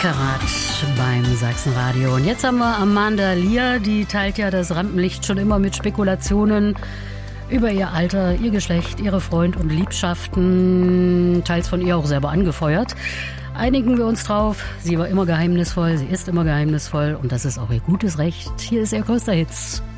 Karat beim Sachsenradio. Und jetzt haben wir Amanda Lear, die teilt ja das Rampenlicht schon immer mit Spekulationen über ihr Alter, ihr Geschlecht, ihre Freund- und Liebschaften, teils von ihr auch selber angefeuert. Einigen wir uns drauf, sie war immer geheimnisvoll, sie ist immer geheimnisvoll und das ist auch ihr gutes Recht. Hier ist ihr größter Hit.